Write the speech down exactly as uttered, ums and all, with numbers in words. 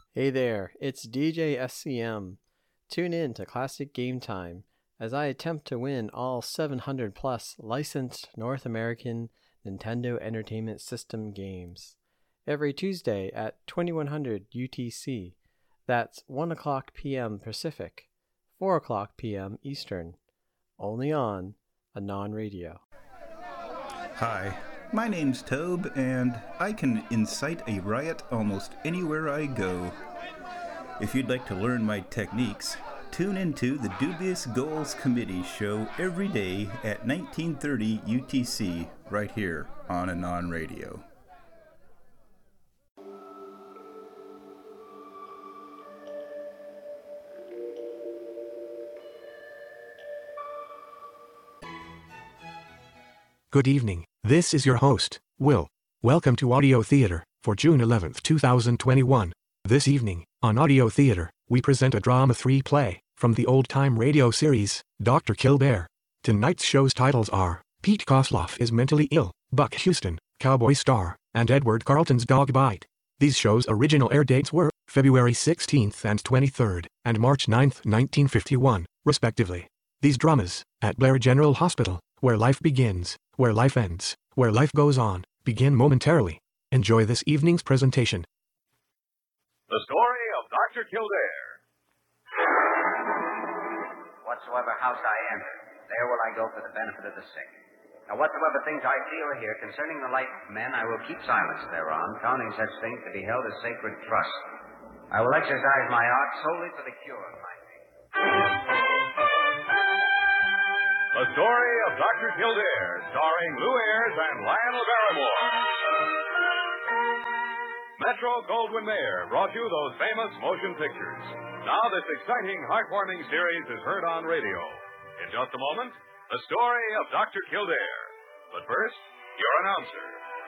Hey there, it's D J S C M. Tune in to Classic Game Time as I attempt to win all seven hundred plus licensed North American Nintendo Entertainment System games every Tuesday at twenty-one hundred U T C. That's one o'clock p m Pacific, four o'clock p m Eastern, only on Anon Radio. Hi, my name's Tobe, and I can incite a riot almost anywhere I go. If you'd like to learn my techniques, tune into the Dubious Goals Committee show every day at nineteen thirty U T C right here on Anon Radio. Good evening, this is your host, Will. Welcome to Audio Theater for June eleventh, two thousand twenty-one. This evening, on Audio Theater, we present a Drama three play from the old-time radio series, Doctor Kildare. Tonight's show's titles are Pete Kosloff is Mentally Ill, Buck Houston, Cowboy Star, and Edward Carlton's Dog Bite. These shows' original air dates were February sixteenth and twenty-third, and March ninth, nineteen fifty-one, respectively. These dramas, at Blair General Hospital, where life begins, where life ends, where life goes on, begin momentarily. Enjoy this evening's presentation. The story of Doctor Kildare. Whatsoever house I enter, there will I go for the benefit of the sick. Now whatsoever things I see or hear concerning the life of men, I will keep silence thereon, counting such things to be held as sacred trust. I will exercise my art solely for the cure of my people. The story of Doctor Kildare, starring Lou Ayres and Lionel Barrymore. Metro-Goldwyn-Mayer brought you those famous motion pictures. Now this exciting, heartwarming series is heard on radio. In just a moment, the story of Doctor Kildare. But first, your announcer.